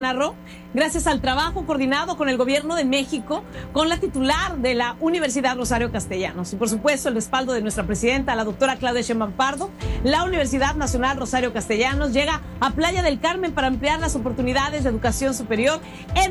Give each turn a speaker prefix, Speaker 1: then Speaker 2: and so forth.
Speaker 1: Narró, gracias al trabajo coordinado con el Gobierno de México, con la titular de la Universidad Rosario Castellanos y, por supuesto, el respaldo de nuestra presidenta, la doctora Claudia Sheinbaum Pardo, la Universidad Nacional Rosario Castellanos llega a Playa del Carmen para ampliar las oportunidades de educación superior en